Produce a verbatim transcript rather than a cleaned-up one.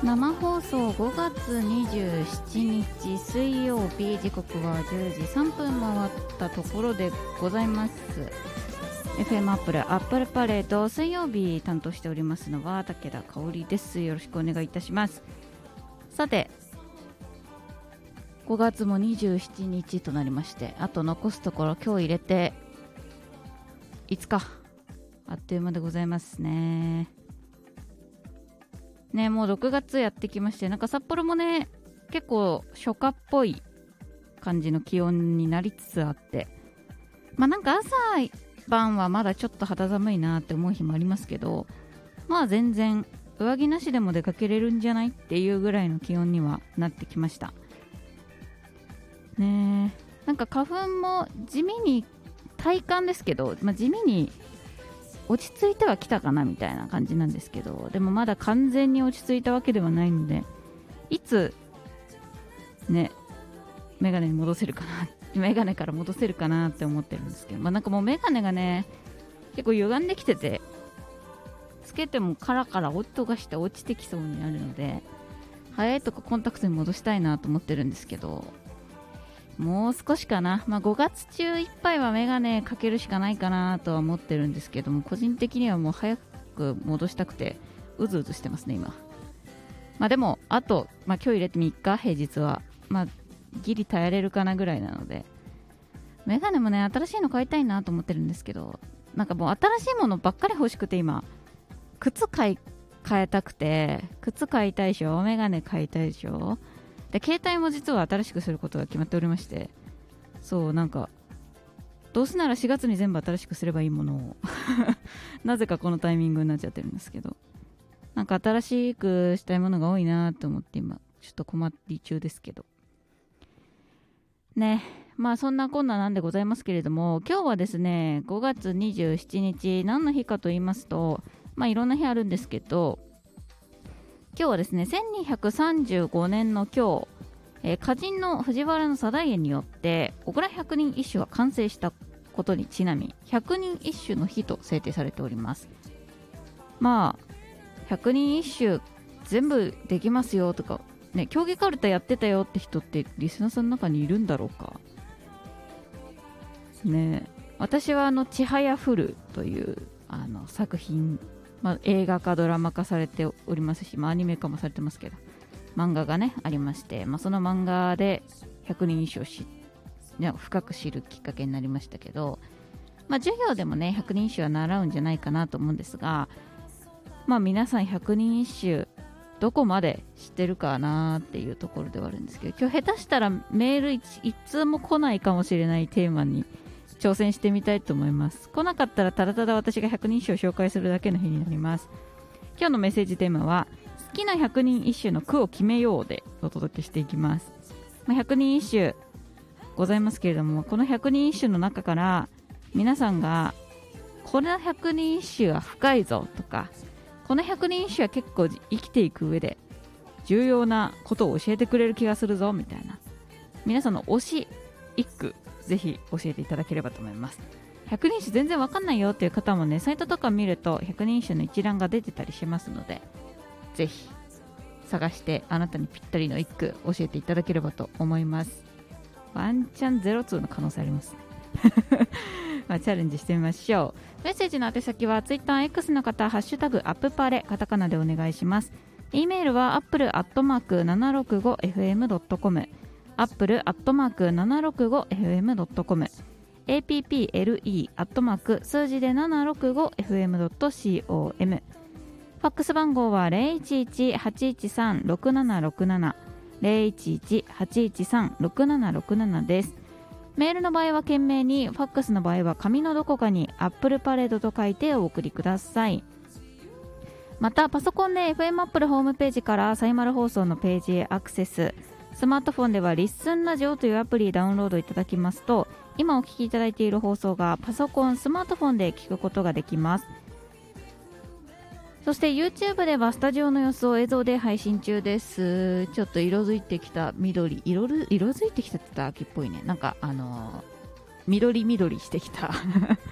生放送ごがつにじゅうしちにち水曜日、時刻はじゅうじさんぷん回ったところでございます。 エフエム アップルアップルパレード水曜日担当しておりますのは武田香織です。よろしくお願いいたします。さてごがつもにじゅうしちにちとなりまして、あと残すところ今日入れていつか、あっという間でございますね。ね、もうろくがつやってきまして、なんか札幌もね結構初夏っぽい感じの気温になりつつあって、まあなんか朝晩はまだちょっと肌寒いなって思う日もありますけど、まあ全然上着なしでも出かけれるんじゃないっていうぐらいの気温にはなってきましたね。なんか花粉も地味に体感ですけど、まあ、地味に落ち着いてはきたかなみたいな感じなんですけど、でもまだ完全に落ち着いたわけではないので、いつねメガネに戻せるかな、メガネから戻せるかなって思ってるんですけど、まあなんかもうメガネがね結構歪んできてて、つけてもカラカラ音がして落ちてきそうになるので、早いとこコンタクトに戻したいなと思ってるんですけど、もう少しかな。まあ、ごがつ中いっぱいはメガネかけるしかないかなとは思ってるんですけども、個人的にはもう早く戻したくてうずうずしてますね今。まあでもあと、まあ、今日入れてみっか、平日はまあギリ耐えれるかなぐらいなので、メガネもね新しいの買いたいなと思ってるんですけど、なんかもう新しいものばっかり欲しくて、今靴買い替えたくて、靴買いたいでしょ、メガネ買いたいでしょ、で携帯も実は新しくすることが決まっておりまして、そうなんかどうせならしがつに全部新しくすればいいものをなぜかこのタイミングになっちゃってるんですけど、なんか新しくしたいものが多いなと思って今ちょっと困り中ですけどね。まあそんなこんななんでございますけれども、今日はですねごがつにじゅうしちにち何の日かと言いますと、まあいろんな日あるんですけど、今日はですねせんにひゃくさんじゅうごねんの今日、えー、歌人の藤原定家によって小倉百人一首が完成したことにちなみ、百人一首の日と制定されております。まあ百人一首全部できますよとかね、競技かるたやってたよって人ってリスナーさんの中にいるんだろうかね。私はあのちはやふるというあの作品、まあ、映画化ドラマ化されておりますし、まあ、アニメ化もされてますけど、漫画がねありまして、まあ、その漫画で百人一首をし、ね、深く知るきっかけになりましたけど、まあ、授業でもね百人一首は習うんじゃないかなと思うんですが、まあ皆さん百人一首どこまで知ってるかなっていうところではあるんですけど、今日下手したらメール 一, 一通も来ないかもしれないテーマに挑戦してみたいと思います。来なかったらただただ私が百人一首を紹介するだけの日になります。今日のメッセージテーマは好きな百人一首の句を決めようでお届けしていきます。まあ、百人一首ございますけれども、この百人一首の中から皆さんがこの百人一首は深いぞとか、この百人一首は結構生きていく上で重要なことを教えてくれる気がするぞみたいな、皆さんの推し一句ぜひ教えていただければと思います。百人一首全然わかんないよっていう方もね、サイトとか見ると百人一首の一覧が出てたりしますので、ぜひ探してあなたにぴったりの一句教えていただければと思います。ワンチャンゼロツーの可能性ありますねまあ、チャレンジしてみましょう。メッセージの宛先は TwitterX の方、ハッシュタグアップパレ、カタカナでお願いします。 E メールは アップルアットマークななろくごエフエムドットコム、 アップルアットマークななろくごエフエムドットコム、 アップルアットマーク数字で ななろくごエフエムドットコム、 ファックス番号は ゼロいちいちはちいちさんろくななろくなな ゼロいちいちはちいちさんろくななろくなな です。メールの場合は懸命に、ファックスの場合は紙のどこかにアップルパレードと書いてお送りください。またパソコンで エフエム アップルホームページからサイマル放送のページへアクセス、スマートフォンではリッスンラジオというアプリダウンロードいただきますと、今お聞きいただいている放送がパソコン、スマートフォンで聞くことができます。そして YouTube ではスタジオの様子を映像で配信中です。ちょっと色づいてきた緑、色る色づいてきたって言ったら秋っぽいね。なんかあのー、緑緑してきた